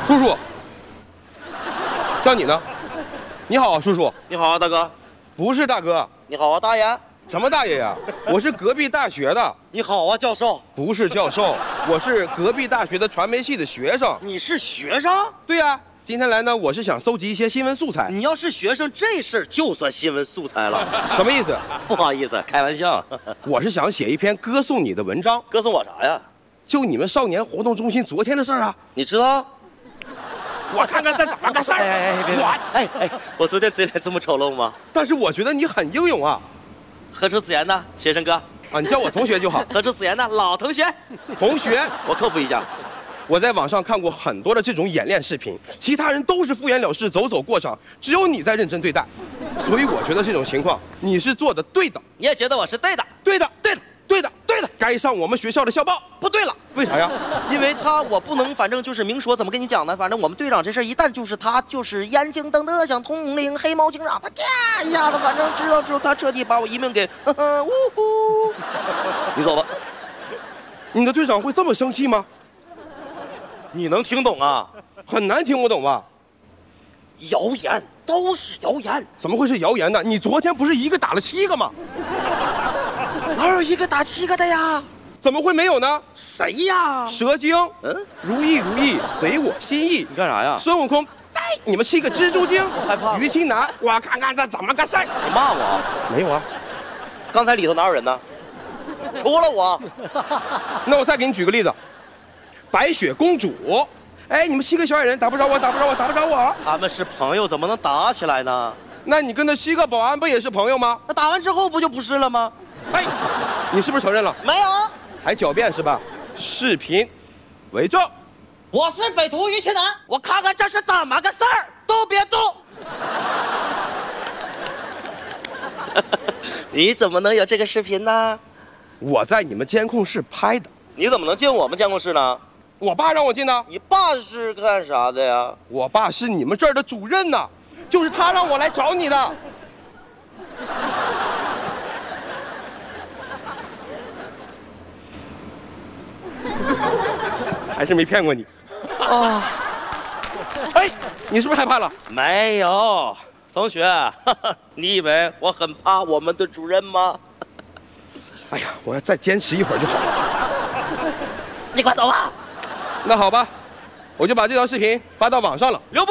叔叔，叫你呢。你好啊，叔叔。 你好啊，大哥。 不是大哥。 你好啊，大爷。 什么大爷呀？我是隔壁大学的。 你好啊，教授。 不是教授，我是隔壁大学的传媒系的学生。 你是学生？ 对呀。今天来呢，我是想搜集一些新闻素材。 你要是学生，这事儿就算新闻素材了。 什么意思？ 不好意思，开玩笑。 我是想写一篇歌颂你的文章。 歌颂我啥呀？ 就你们少年活动中心昨天的事儿啊。 你知道？ 我看看这怎么个事儿。 我昨天嘴脸这么丑陋吗？ 但是我觉得你很英勇啊。 何出此言呢，学生哥？ 啊，你叫我同学就好。 何出此言呢，老同学？ 同学， 我克服一下。 我在网上看过很多的这种演练视频，其他人都是敷衍了事、走走过场，只有你在认真对待，所以我觉得这种情况你是做的对的。 你也觉得我是对的？ 对的，对的，对的，对的，该上我们学校的校报。 不对了， 为啥呀？ 因为我不能，反正就是明说，怎么跟你讲呢？反正我们队长这事一旦就是他，就是眼睛瞪得像铜铃，黑猫警长，他咔一下子，反正知道之后，他彻底把我一命给呜呼。你走吧。 你的队长会这么生气吗？ 你能听懂啊？ 很难听不懂吧？ 谣言都是谣言。 怎么会是谣言呢？你昨天不是一个打了7个吗？ 哪有一个打7个的呀？ 怎么会没有呢？ 谁呀？ 蛇精，如意如意，随我心意。 你干啥呀？ 孙悟空，你们7个蜘蛛精。 我害怕。 于青南，我看看这怎么个事儿。 你骂我？ 没有啊。 刚才里头哪有人呢？除了我。 那我再给你举个例子。白雪公主，哎，你们7个小矮人打不着我，打不着我，打不着我。 他们是朋友，怎么能打起来呢？ 那你跟那7个保安不也是朋友吗？ 那打完之后不就不是了吗？ 哎，你是不是承认了？ 没有， 还狡辩是吧？视频为证。 我是匪徒于青南，我看看这是怎么个事儿，都别动。你怎么能有这个视频呢？ 我在你们监控室拍的。 你怎么能进我们监控室呢？ 我爸让我进的。 你爸是干啥的呀？ 我爸是你们这儿的主任呢，就是他让我来找你的。还是没骗过你。 啊！ 哎，你是不是害怕了？ 没有，同学，你以为我很怕我们的主任吗？ 哎呀，我要再坚持一会儿就好了。 你快走吧。 那好吧，我就把这条视频发到网上了。 留步！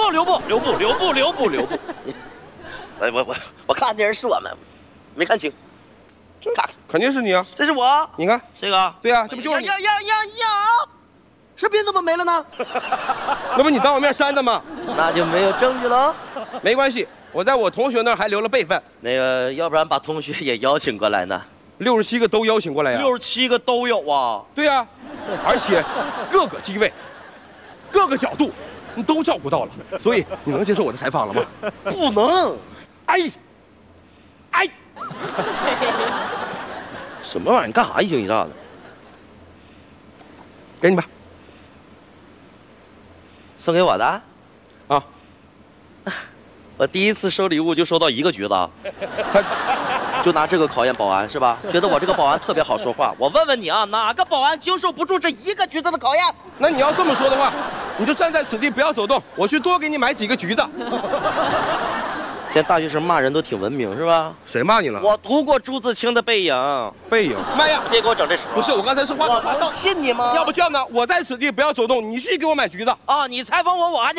我看这人是我们，没看清。看， 肯定是你啊！ 这是我。 你看这个。 对啊，这不就是你？ 呀！视频怎么没了呢？ 那不你当我面删的吗？ 那就没有证据了。 没关系，我在我同学那儿还留了备份。 那个，要不然把同学也邀请过来呢 ？67个都邀请过来呀。 67个都有啊？ 对呀，而且各个机位、各个角度你都照顾到了，所以你能接受我的采访了吗？ 不能。 哎， 什么玩意儿？你干啥一惊一乍的？ 给你吧。 送给我的？ 啊。 我第一次收礼物就收到1个橘子。就拿这个考验保安是吧？觉得我这个保安特别好说话。我问问你啊，哪个保安经受不住这1个橘子的考验？ 那你要这么说的话，你就站在此地不要走动，我去多给你买几个橘子。 现在大学生骂人都挺文明是吧？ 谁骂你了？ 我读过朱自清的《背影》。 背影？妈呀！ 别给我整这手。 不是，我刚才是话。 我能信你吗？ 要不这样呢，我在此地不要走动，你去给我买橘子。 啊，你采访我，我还得。